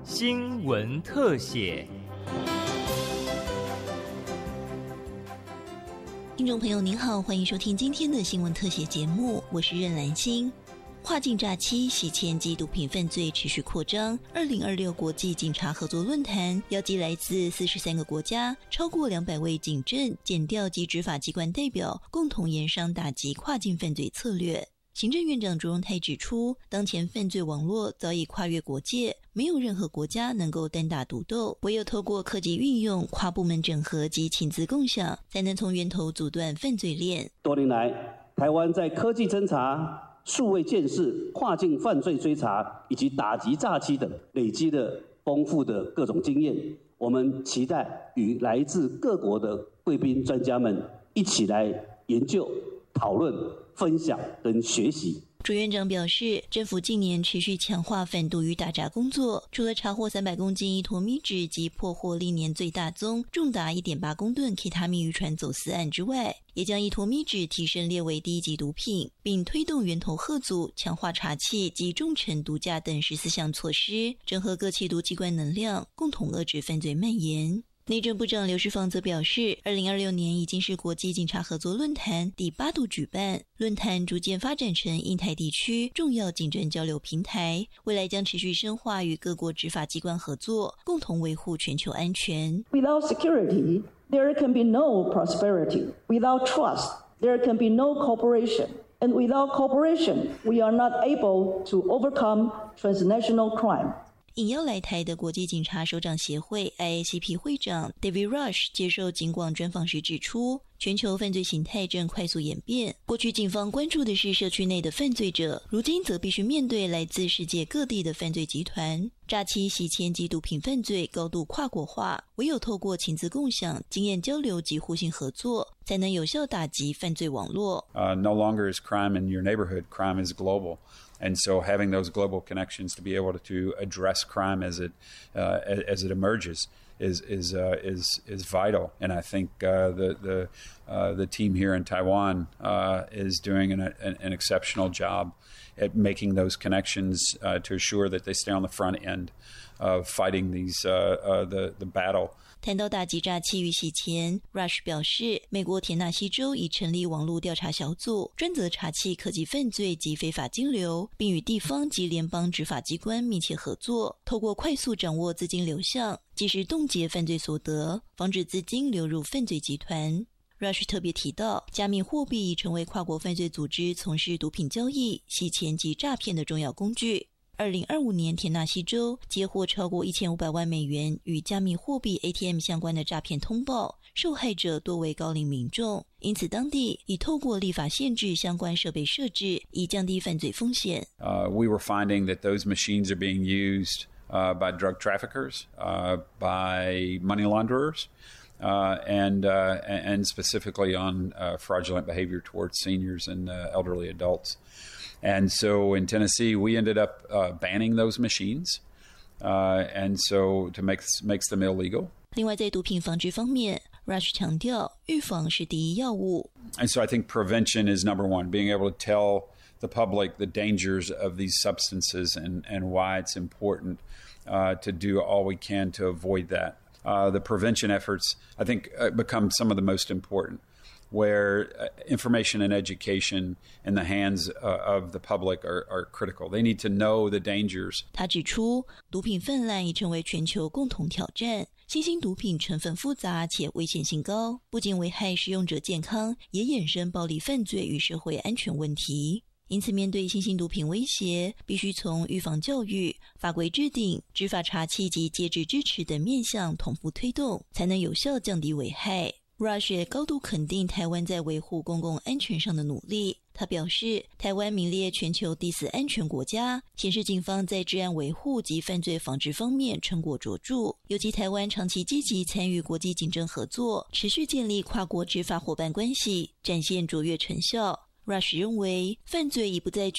新闻特写。 听众朋友您好，欢迎收听今天的新闻特写节目，我是任兰心。跨境诈欺、洗钱及毒品犯罪持续扩张。2026国际警察合作论坛邀集来自43个国家，超过200位警政、检调及执法机关代表，共同研商打击跨境犯罪策略。行政院长卓荣泰指出，当前犯罪网络早已跨越国界，没有任何国家能够单打独斗，唯有透过科技运用、跨部门整合及情资共享，才能从源头阻断犯罪链。 多年来，台湾在科技侦查、数位建设、跨境犯罪追查以及打击诈欺等累积了丰富的各种经验。我们期待与来自各国的贵宾专家们一起来研究、讨论、分享跟学习。 朱院长表示，政府近年持续强化反毒与打诈工作，除了查获300公斤依托米脂及破获历年最大宗重达 1.8 公吨 K 他命渔船走私案之外，也将依托米脂提升列为第1级毒品，并推动源头吓阻、强化查缉及重惩毒驾等14项措施，整合各缉毒机关能量，共同遏制犯罪蔓延。内政部长刘世芳则表示，2026年已经是国际警察合作论坛第8度举办，论坛逐渐发展成印太地区重要警政交流平台，未来将持续深化与各国执法机关合作，共同维护全球安全。 Without security, there can be no prosperity. Without trust, there can be no cooperation. And without cooperation, we are not able to overcome transnational crime. 应邀来台的国际警察首长协会 IACP 会长 David Rush 接受警广专访时指出，全球犯罪形态正快速演变，过去警方关注的是社区内的犯罪者，如今则必须面对来自世界各地的犯罪集团。诈欺、洗钱及毒品犯罪高度跨国化，唯有透过情资共享、经验交流及互信合作，才能有效打击犯罪网络。 No longer is crime in your neighborhood, crime is global.And so having those global connections to be able to address crime as it emerges is vital. And I think the team here in Taiwan is doing an exceptional job at making those connections to assure that they stay on the front end of fighting the battle. 谈到打击诈欺与洗钱 ，Rush 表示，美国田纳西州已成立网络调查小组，专责查缉科技犯罪及非法金流，并与地方及联邦执法机关密切合作，透过快速掌握资金流向，及时冻结犯罪所得，防止资金流入犯罪集团。Rush 特别提到，加密货币已成为跨国犯罪组织从事毒品交易、洗钱及诈骗的重要工具。2025年，田纳西州接获超过1500万美元与加密货币 ATM 相关的诈骗通报，受害者多为高龄民众，因此当地已透过立法限制相关设备设置，以降低犯罪风险。 We were finding that those machines are being used by drug traffickers, by money launderers.And specifically on fraudulent behavior towards seniors and elderly adults. And so in Tennessee, we ended up banning those machines, and so to makes them illegal. 另外，在毒品防治方面 ，Rush 强调，预防是第一要务。 And so I think prevention is number one, being able to tell the public the dangers of these substances and why it's important to do all we can to avoid that.The prevention efforts, I think, become some of the most important, where information and education in the hands of the public are critical. They need to know the dangers. 他指出，毒品泛滥已成为全球共同挑战。新兴毒品成分复杂且危险性高，不仅危害使用者健康，也衍生暴力犯罪与社会安全问题。因此，面对新兴毒品威胁，必须从预防教育、法规制定、执法查缉及戒治支持等面向同步推动，才能有效降低危害。Rush 也高度肯定台湾在维护公共安全上的努力。他表示，台湾名列全球第4安全国家，显示警方在治安维护及犯罪防治方面成果卓著。尤其台湾长期积极参与国际警政合作，持续建立跨国执法伙伴关系，展现卓越成效。Rush 认为，犯罪已不再